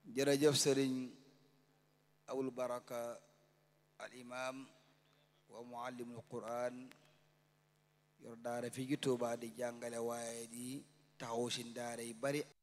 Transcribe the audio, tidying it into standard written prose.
jërëjëf sëriñ Abul Baraka al imam wa muallimul Qur'an yor daara fi gi Tuuba di jàngale waaye di taxaw si daara yi bari